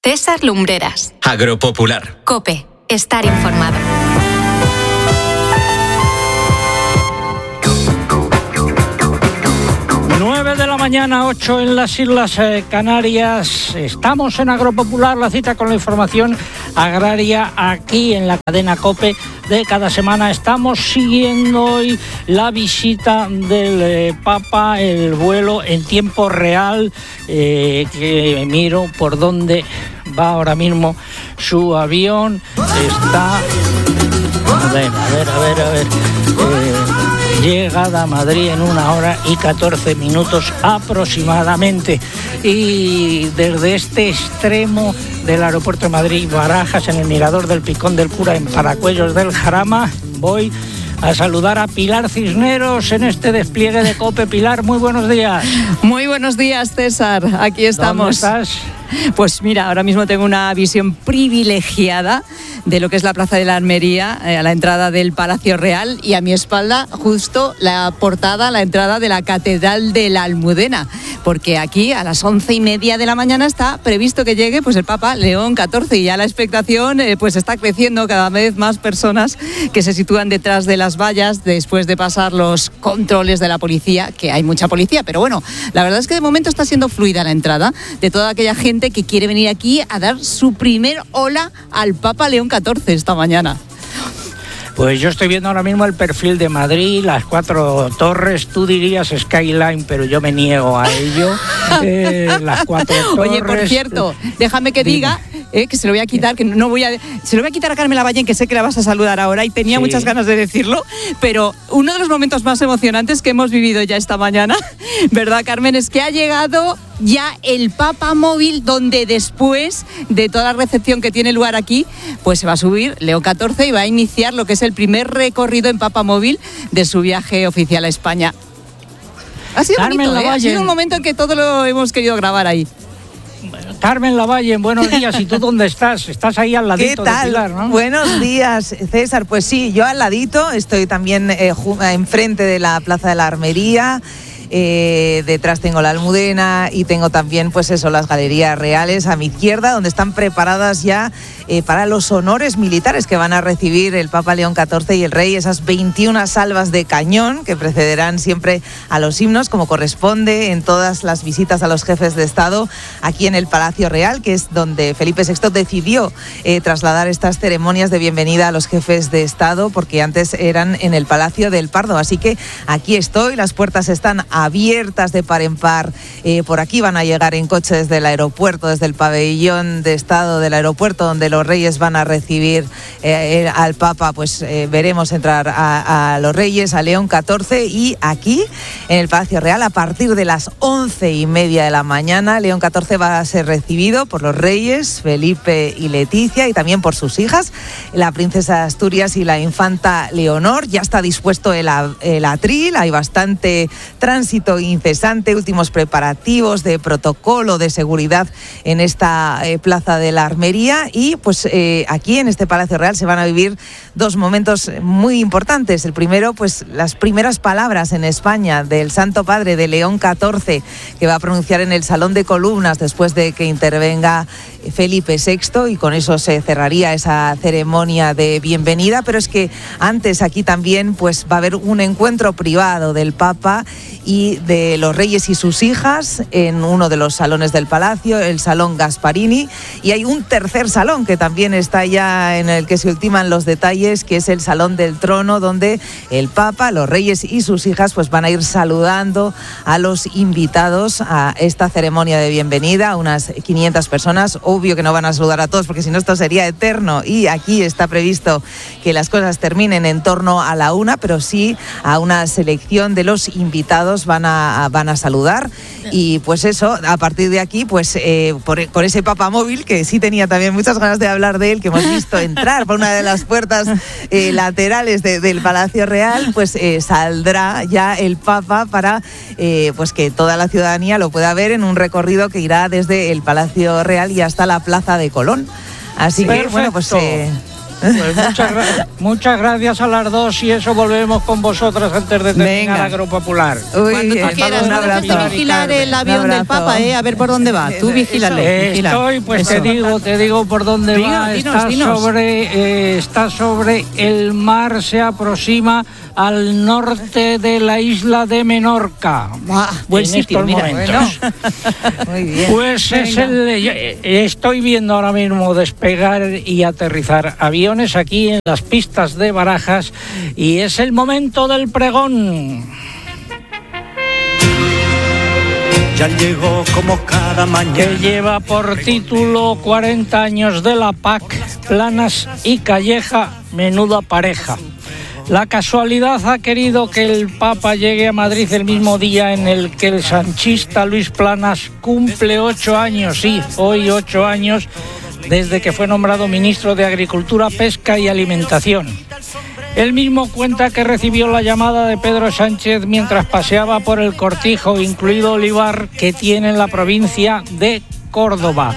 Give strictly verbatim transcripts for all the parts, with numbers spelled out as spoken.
César Lumbreras. Agropopular. COPE. Estar informado. nueve de la mañana, ocho en las Islas eh, Canarias. Estamos en Agropopular, la cita con la información agraria aquí en la cadena COPE de cada semana. Estamos siguiendo hoy la visita del eh, Papa, el vuelo en tiempo real, eh, que miro por dónde va ahora mismo su avión. Está... A ver, a ver, a ver, a ver... Eh, llegada a Madrid en una hora y catorce minutos aproximadamente. Y desde este extremo del aeropuerto de Madrid, Barajas, en el Mirador del Picón del Cura, en Paracuellos del Jarama, voy a saludar a Pilar Cisneros en este despliegue de COPE. Pilar, muy buenos días. Muy buenos días, César. Aquí estamos. ¿Dónde estás? Pues mira, ahora mismo tengo una visión privilegiada de lo que es la Plaza de la Armería, eh, a la entrada del Palacio Real, y a mi espalda justo la portada, la entrada de la Catedral de la Almudena, porque aquí a las once y media de la mañana está previsto que llegue pues el Papa León catorce, y ya la expectación eh, pues está creciendo, cada vez más personas que se sitúan detrás de las vallas después de pasar los controles de la policía, que hay mucha policía, pero bueno, la verdad es que de momento está siendo fluida la entrada de toda aquella gente que quiere venir aquí a dar su primer hola al Papa León catorce esta mañana. Pues yo estoy viendo ahora mismo el perfil de Madrid, las cuatro torres, tú dirías Skyline, pero yo me niego a ello. Eh, las cuatro torres. Oye, por cierto, déjame que diga eh, que se lo voy a quitar, que no voy a, se lo voy a quitar a Carmen Lavallén, que sé que la vas a saludar ahora y tenía sí. muchas ganas de decirlo, pero uno de los momentos más emocionantes que hemos vivido ya esta mañana, ¿verdad, Carmen? Es que ha llegado ya el Papa Móvil, donde después de toda la recepción que tiene lugar aquí, pues se va a subir León catorce y va a iniciar lo que es el primer recorrido en Papa Móvil de su viaje oficial a España. Ha sido Carmen bonito, ¿eh? Ha sido un momento en que todo lo hemos querido grabar ahí. Carmen Lavalle, buenos días. ¿Y tú dónde estás? Estás ahí al ladito ¿Qué tal? de Pilar, ¿no? Buenos días, César. Pues sí, yo al ladito, estoy también eh, enfrente de la Plaza de la Armería. Eh, detrás tengo la Almudena y tengo también, pues eso, las galerías reales a mi izquierda, donde están preparadas ya eh, para los honores militares que van a recibir el Papa León catorce y el Rey, esas veintiuna salvas de cañón que precederán siempre a los himnos, como corresponde en todas las visitas a los jefes de Estado aquí en el Palacio Real, que es donde Felipe sexto decidió eh, trasladar estas ceremonias de bienvenida a los jefes de Estado, porque antes eran en el Palacio del Pardo. Así que aquí estoy, las puertas están abiertas de par en par. Eh, por aquí van a llegar en coche desde el aeropuerto, desde el pabellón de Estado del aeropuerto, donde los reyes van a recibir eh, al Papa. Pues eh, veremos entrar a, a los reyes, a León catorce, y aquí en el Palacio Real a partir de las once y media de la mañana León catorce va a ser recibido por los reyes Felipe y Leticia, y también por sus hijas, la princesa de Asturias y la infanta Leonor. Ya está dispuesto el, el atril, hay bastante tránsito incesante, últimos preparativos de protocolo de seguridad en esta eh, Plaza de la Armería, y pues eh, aquí en este Palacio Real se van a vivir dos momentos muy importantes. El primero, pues las primeras palabras en España del Santo Padre de León catorce, que va a pronunciar en el Salón de Columnas después de que intervenga Felipe sexto, y con eso se cerraría esa ceremonia de bienvenida. Pero es que antes aquí también pues va a haber un encuentro privado del Papa y de los reyes y sus hijas en uno de los salones del palacio, el Salón Gasparini, y hay un tercer salón que también está ya en el que se ultiman los detalles, que es el Salón del Trono, donde el Papa, los reyes y sus hijas pues van a ir saludando a los invitados a esta ceremonia de bienvenida, unas quinientas personas. Obvio que no van a saludar a todos, porque si no esto sería eterno, y aquí está previsto que las cosas terminen en torno a la una, pero sí a una selección de los invitados van a, van a saludar. Y pues eso, a partir de aquí, pues eh, por, con ese Papa Móvil, que sí tenía también muchas ganas de hablar de él, que hemos visto entrar por una de las puertas eh, laterales de, del Palacio Real, pues eh, saldrá ya el Papa para eh, pues que toda la ciudadanía lo pueda ver en un recorrido que irá desde el Palacio Real y hasta la Plaza de Colón. Así Perfecto. que, bueno, pues... Eh, Pues muchas, gra- muchas gracias a las dos y eso volvemos con vosotras antes de terminar Venga. Agropopular. Uy, Cuando tú bien. quieras, Un no dejes de abrazo. vigilar el Un avión del abrazo. Papa, ¿eh? A ver por dónde va. Tú vigílale. vigila. Estoy, pues Eso. te digo, te digo por dónde Dinos, va. dinos, está dinos. sobre, eh, está sobre el mar, se aproxima al norte de la isla de Menorca. Buah, buen en sitio, estos mira. momentos. Muy bien. Pues es Venga. el, eh, estoy viendo ahora mismo despegar y aterrizar aviones aquí en las pistas de Barajas y es el momento del pregón. Ya llegó como cada mañana. Que lleva por título cuarenta años de la P A C, Planas y Calleja, menuda pareja. La casualidad ha querido que el Papa llegue a Madrid el mismo día en el que el sanchista Luis Planas cumple ocho años, sí, hoy ocho años, desde que fue nombrado ministro de Agricultura, Pesca y Alimentación. Él mismo cuenta que recibió la llamada de Pedro Sánchez mientras paseaba por el cortijo, incluido olivar, que tiene en la provincia de Córdoba.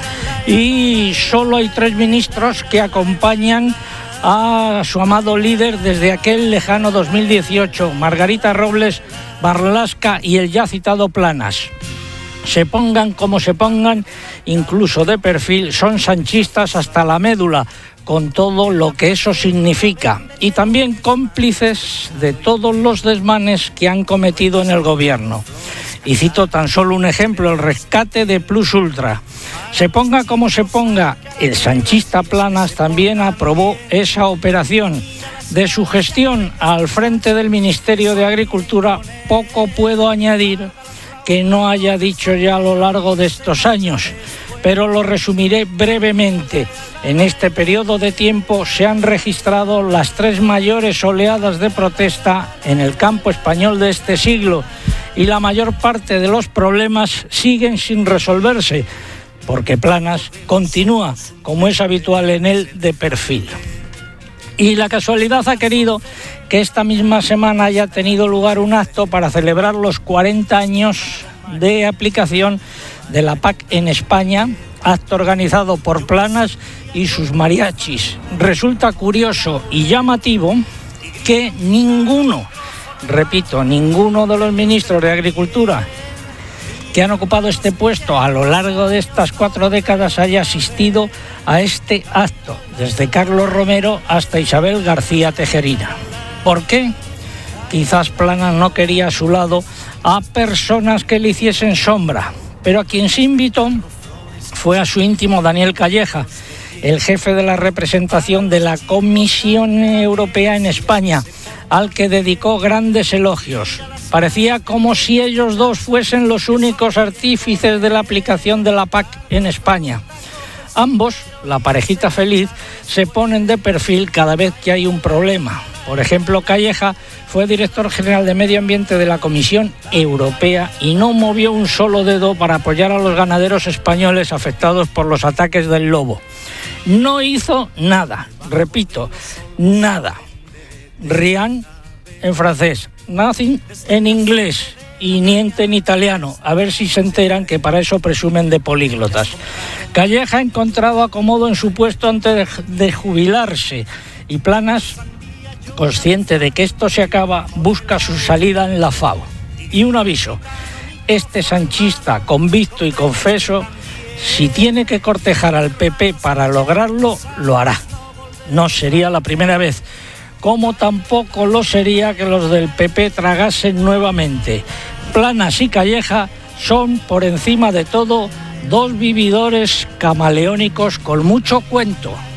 Y solo hay tres ministros que acompañan a su amado líder desde aquel lejano dos mil dieciocho, Margarita Robles, Marlaska y el ya citado Planas. Se pongan como se pongan, incluso de perfil, son sanchistas hasta la médula, con todo lo que eso significa, y también cómplices de todos los desmanes que han cometido en el gobierno. Y cito tan solo un ejemplo, el rescate de Plus Ultra. Se ponga como se ponga, el sanchista Planas también aprobó esa operación. De su gestión al frente del Ministerio de Agricultura, poco puedo añadir que no haya dicho ya a lo largo de estos años, pero lo resumiré brevemente. En este periodo de tiempo se han registrado las tres mayores oleadas de protesta en el campo español de este siglo y la mayor parte de los problemas siguen sin resolverse, porque Planas continúa, como es habitual en él, de perfil. Y la casualidad ha querido que esta misma semana haya tenido lugar un acto para celebrar los cuarenta años de aplicación de la P A C en España, acto organizado por Planas y sus mariachis. Resulta curioso y llamativo que ninguno, repito, ninguno de los ministros de Agricultura que han ocupado este puesto a lo largo de estas cuatro décadas haya asistido a este acto, desde Carlos Romero hasta Isabel García Tejerina. ¿Por qué? Quizás Planas no quería a su lado a personas que le hiciesen sombra, pero a quien se invitó fue a su íntimo Daniel Calleja, el jefe de la representación de la Comisión Europea en España, al que dedicó grandes elogios. Parecía como si ellos dos fuesen los únicos artífices de la aplicación de la P A C en España. Ambos, la parejita feliz, se ponen de perfil cada vez que hay un problema. Por ejemplo, Calleja fue director general de Medio Ambiente de la Comisión Europea y no movió un solo dedo para apoyar a los ganaderos españoles afectados por los ataques del lobo. No hizo nada, repito, nada. Rien en francés, nothing en inglés y niente en italiano. A ver si se enteran que para eso presumen de políglotas. Calleja ha encontrado acomodo en su puesto antes de, de jubilarse y Planas, consciente de que esto se acaba, busca su salida en la FAO. Y un aviso, este sanchista convicto y confeso, si tiene que cortejar al P P para lograrlo, lo hará. No sería la primera vez, como tampoco lo sería que los del P P tragasen nuevamente. Planas y Calleja son, por encima de todo, dos vividores camaleónicos con mucho cuento.